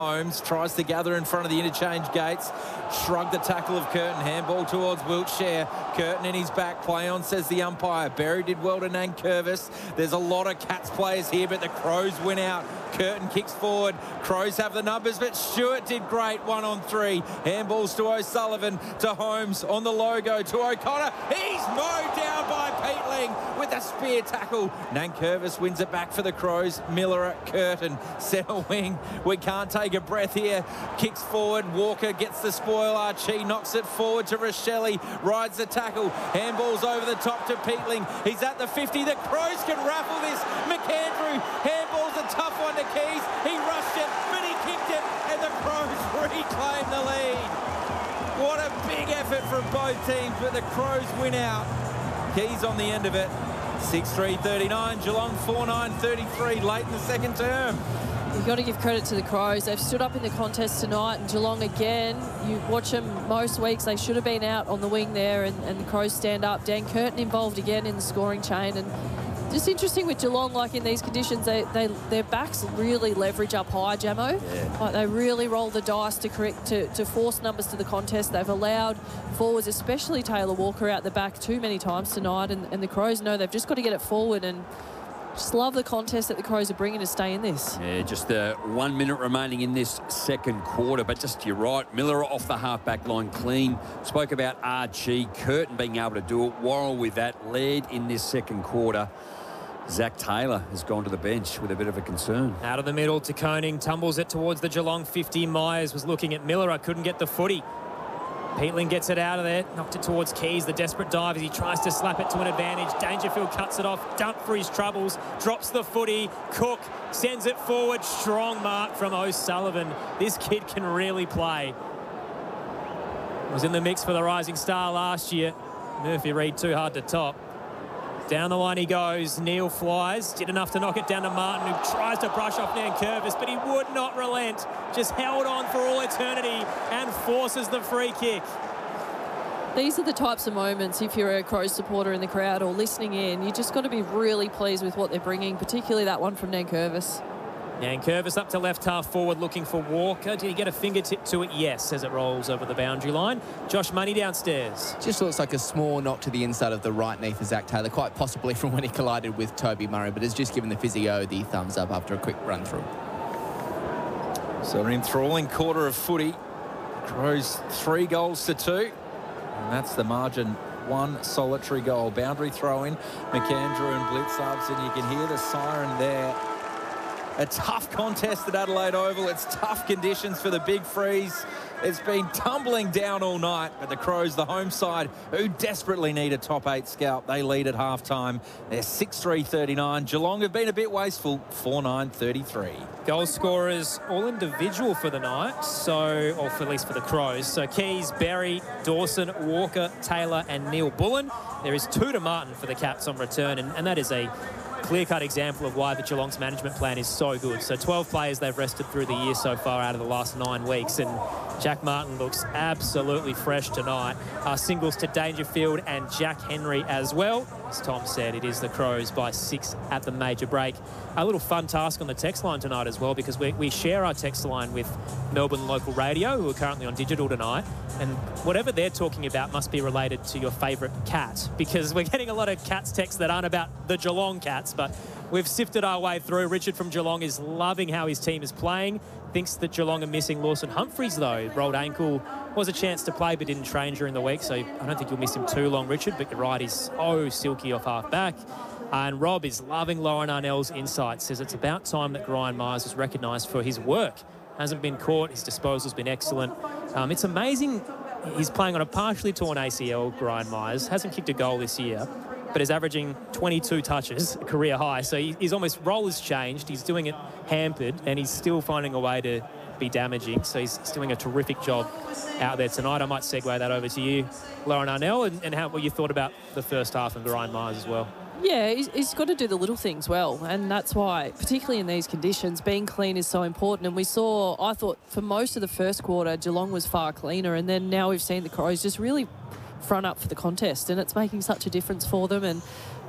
Holmes tries to gather in front of the interchange gates. Shrug the tackle of Curtin. Handball towards Wiltshire. Curtin in his back. Play on, says the umpire. Berry did well to Nankervis. There's a lot of Cats players here, but the Crows win out. Curtin kicks forward. Crows have the numbers, but Stewart did great. 1 on 3. Handballs to O'Sullivan. To Holmes on the logo. To O'Connor. He's mowed down by Peatling with a spear tackle. Nankervis wins it back for the Crows. Miller at Curtin. Centre wing. We can't take a breath here. Kicks forward. Walker gets the spoil. Archie knocks it forward to Rochelle. Rides the tackle. Handballs over the top to Peatling. He's at the 50. The Crows can raffle this. McAndrew. Handball's a tough one to Keys. He rushed it, but he kicked it, and the Crows reclaim the lead. What a big effort from both teams, but the Crows win out. Keys on the end of it. 6-3-39. Geelong 4-9-33 late in the second term. You've got to give credit to the Crows. They've stood up in the contest tonight, and Geelong again, you watch them most weeks, they should have been out on the wing there, and the Crows stand up. Dan Curtin involved again in the scoring chain, and just interesting with Geelong, like in these conditions, their backs really leverage up high, Jamo. Yeah. Like they really roll the dice to force numbers to the contest. They've allowed forwards, especially Taylor Walker, out the back too many times tonight, and the Crows know they've just got to get it forward, and just love the contest that the Crows are bringing to stay in this. Yeah, just 1 minute remaining in this second quarter, but just you're right, Miller off the half-back line clean. Spoke about Archie, Curtin being able to do it. Worrell with that led in this second quarter. Zach Taylor has gone to the bench with a bit of a concern. Out of the middle to Koning, tumbles it towards the Geelong 50. Myers was looking at Miller, couldn't get the footy. Peatling gets it out of there, knocked it towards Keys, the desperate dive as he tries to slap it to an advantage. Dangerfield cuts it off, dumped for his troubles, drops the footy. Cook sends it forward, strong mark from O'Sullivan. This kid can really play. Was in the mix for the Rising Star last year. Murphy Reid too hard to top. Down the line he goes. Neil flies. Did enough to knock it down to Martin, who tries to brush off Nankervis, but he would not relent. Just held on for all eternity and forces the free kick. These are the types of moments, if you're a Crows supporter in the crowd or listening in, you just got to be really pleased with what they're bringing, particularly that one from Nankervis. Nankervis up to left half forward looking for Walker. Did he get a fingertip to it? Yes, as it rolls over the boundary line. Josh Money downstairs. Just looks like a small knock to the inside of the right knee for Zach Taylor, quite possibly from when he collided with Toby Murray, but has just given the physio the thumbs up after a quick run through. So an enthralling quarter of footy. Crows 3 goals to 2. And that's the margin. 1 solitary goal. Boundary throw in. McAndrew and Blitzards, and you can hear the siren there. A tough contest at Adelaide Oval. It's tough conditions for the Big Freeze. It's been tumbling down all night, but the Crows, the home side, who desperately need a top 8 scalp, they lead at halftime. They're 6-3-39. Geelong have been a bit wasteful, 4-9-33. Goal scorers all individual for the night, or at least for the Crows. So Keys, Berry, Dawson, Walker, Taylor and Neil Bullen. There is 2 to Martin for the Cats on return, and that is a clear-cut example of why the Geelong's management plan is so good. So 12 players they've rested through the year so far out of the last 9 weeks, and Jack Martin looks absolutely fresh tonight. Singles to Dangerfield and Jack Henry as well. As Tom said, it is the Crows by 6 at the major break. A little fun task on the text line tonight as well, because we share our text line with Melbourne Local Radio, who are currently on digital tonight, and whatever they're talking about must be related to your favourite cat, because we're getting a lot of Cats texts that aren't about the Geelong Cats, but we've sifted our way through. Richard from Geelong is loving how his team is playing. Thinks that Geelong are missing Lawson Humphries, though. Rolled ankle, was a chance to play but didn't train during the week, so I don't think you'll miss him too long, Richard, but you're right, he's so silky off half-back. And Rob is loving Lauren Arnell's insight, says it's about time that Brian Myers was recognised for his work. Hasn't been caught, his disposal's been excellent. It's amazing he's playing on a partially torn ACL, Brian Myers. Hasn't kicked a goal this year, but is averaging 22 touches, a career high. So he's almost, role has changed. He's doing it hampered, and he's still finding a way to be damaging. So he's doing a terrific job out there tonight. I might segue that over to you, Lauren Arnell, and what you thought about the first half and Brian Myers as well. Yeah, he's got to do the little things well, and that's why, particularly in these conditions, being clean is so important. And we saw, I thought, for most of the first quarter, Geelong was far cleaner, and then now we've seen the Crows just really front up for the contest, and it's making such a difference for them. And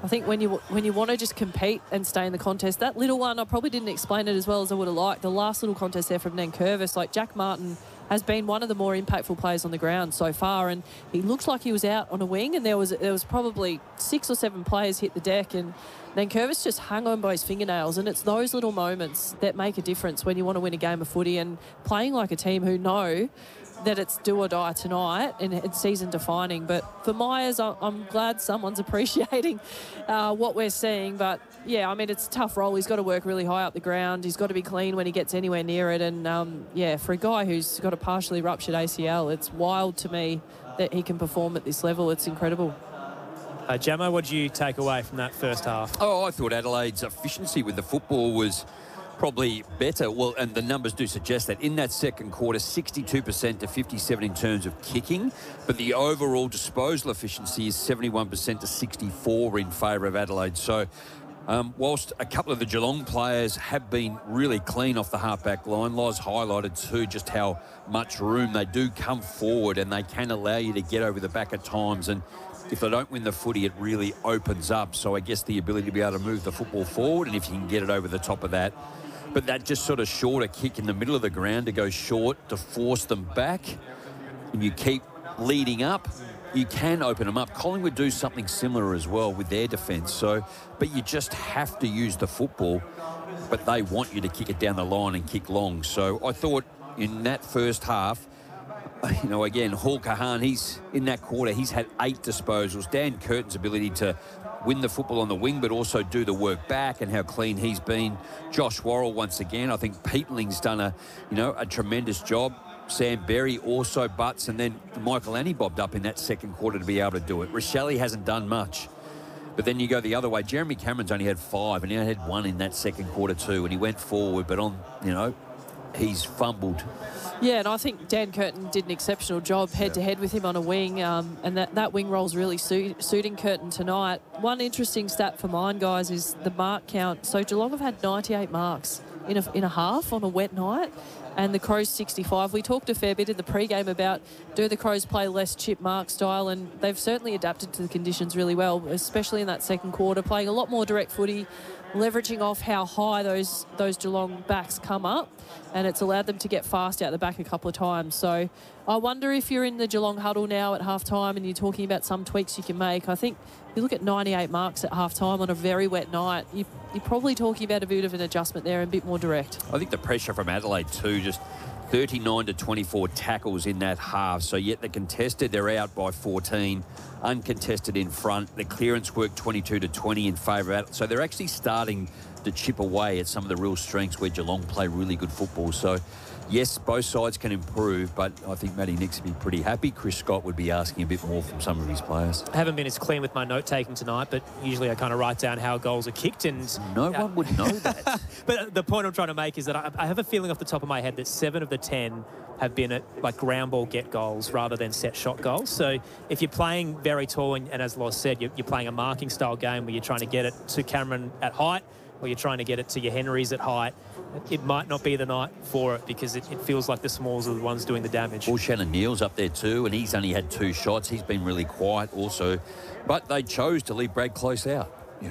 I think when you want to just compete and stay in the contest, that little one, I probably didn't explain it as well as I would have liked. The last little contest there from Nankervis, like Jack Martin has been one of the more impactful players on the ground so far, and he looks like he was out on a wing, and there was probably 6 or 7 players hit the deck, and Nankervis just hung on by his fingernails, and it's those little moments that make a difference when you want to win a game of footy, and playing like a team who know that it's do or die tonight and it's season defining. But for Myers, I'm glad someone's appreciating what we're seeing. But yeah, I mean, it's a tough role. He's got to work really high up the ground. He's got to be clean when he gets anywhere near it. And yeah, for a guy who's got a partially ruptured ACL, it's wild to me that he can perform at this level. It's incredible. Jamo, what did you take away from that first half? Oh, I thought Adelaide's efficiency with the football was probably better. Well, and the numbers do suggest that in that second quarter, 62% to 57 in terms of kicking, but the overall disposal efficiency is 71% to 64 in favour of Adelaide. So whilst a couple of the Geelong players have been really clean off the halfback line, Loz highlighted too just how much room they do come forward, and they can allow you to get over the back at times. And if they don't win the footy, it really opens up. So I guess the ability to be able to move the football forward, and if you can get it over the top of that. But that just sort of shorter kick in the middle of the ground to go short, to force them back, and you keep leading up, you can open them up. Collingwood do something similar as well with their defence. So, but you just have to use the football, but they want you to kick it down the line and kick long. So I thought in that first half, you know, again, Hall Kahan, he's in that quarter, he's had 8 disposals. Dan Curtin's ability to win the football on the wing, but also do the work back, and how clean he's been. Josh Worrell once again. I think Peatling's done a tremendous job. Sam Berry also butts, and then Michael Annie bobbed up in that second quarter to be able to do it. Rochelle hasn't done much. But then you go the other way. Jeremy Cameron's only had 5, and he only had 1 in that second quarter too, and he went forward, but he's fumbled. Yeah, and I think Dan Curtin did an exceptional job head-to-head with him on a wing, and that wing roll's really suiting Curtin tonight. One interesting stat for mine, guys, is the mark count. So Geelong have had 98 marks in a half on a wet night, and the Crows 65. We talked a fair bit in the pre-game about do the Crows play less chip mark style, and they've certainly adapted to the conditions really well, especially in that second quarter, playing a lot more direct footy, leveraging off how high those Geelong backs come up, and it's allowed them to get fast out the back a couple of times. So I wonder if you're in the Geelong huddle now at halftime and you're talking about some tweaks you can make. I think if you look at 98 marks at halftime on a very wet night, you're probably talking about a bit of an adjustment there and a bit more direct. I think the pressure from Adelaide too, just 39 to 24 tackles in that half. So yet the contested, they're out by 14. Uncontested in front. The clearance work 22 to 20 in favour of Adelaide. So they're actually starting to chip away at some of the real strengths where Geelong play really good football. So yes, both sides can improve, but I think Matty Nicks would be pretty happy. Chris Scott would be asking a bit more from some of his players. I haven't been as clean with my note-taking tonight, but usually I kind of write down how goals are kicked. And no one would know that. But the point I'm trying to make is that I have a feeling off the top of my head that 7 of the 10 have been at like ground ball get goals rather than set shot goals. So if you're playing very tall, and as Loz said, you're playing a marking style game where you're trying to get it to Cameron at height, or you're trying to get it to your Henrys at height, it might not be the night for it, because it feels like the smalls are the ones doing the damage. Well, Shannon Neal's up there too, and he's only had 2 shots. He's been really quiet also. But they chose to leave Brad Close out.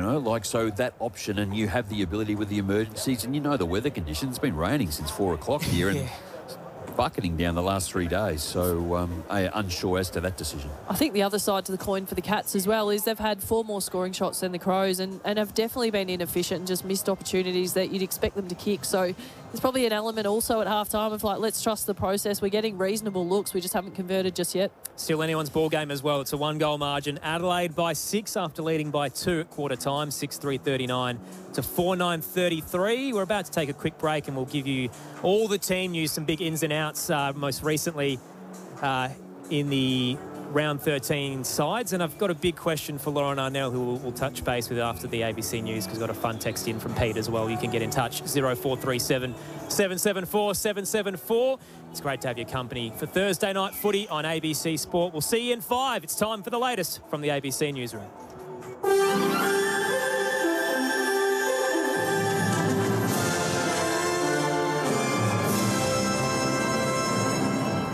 So that option, and you have the ability with the emergencies, and the weather conditions. It's been raining since 4 o'clock here, and bucketing down the last 3 days. So I'm unsure as to that decision. I think the other side to the coin for the Cats as well is they've had 4 more scoring shots than the Crows, and have definitely been inefficient and just missed opportunities that you'd expect them to kick. So there's probably an element also at halftime of let's trust the process. We're getting reasonable looks. We just haven't converted just yet. Still anyone's ball game as well. It's a 1-goal margin. Adelaide by 6 after leading by 2 at quarter time, 6-3-39 to 4-9-33. We're about to take a quick break, and we'll give you all the team news, some big ins and outs, most recently in the round 13 sides. And I've got a big question for Lauren Arnell, who we'll touch base with after the ABC News, because we've got a fun text in from Pete as well. You can get in touch, 0437 774 774. It's great to have your company for Thursday night footy on ABC Sport. We'll see you in 5. It's time for the latest from the ABC Newsroom.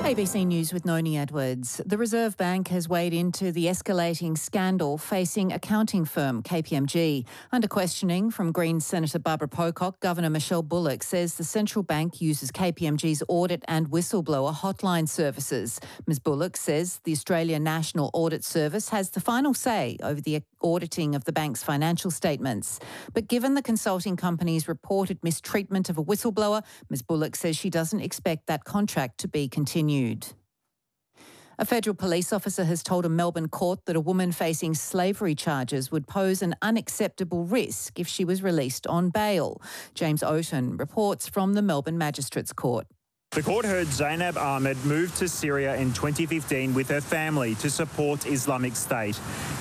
ABC News with Noni Edwards. The Reserve Bank has weighed into the escalating scandal facing accounting firm KPMG. Under questioning from Greens Senator Barbara Pocock, Governor Michelle Bullock says the central bank uses KPMG's audit and whistleblower hotline services. Ms Bullock says the Australian National Audit Service has the final say over the auditing of the bank's financial statements. But given the consulting company's reported mistreatment of a whistleblower, Ms Bullock says she doesn't expect that contract to be continued. A federal police officer has told a Melbourne court that a woman facing slavery charges would pose an unacceptable risk if she was released on bail. James Oaten reports from the Melbourne Magistrates Court. The court heard Zainab Ahmed moved to Syria in 2015 with her family to support Islamic State.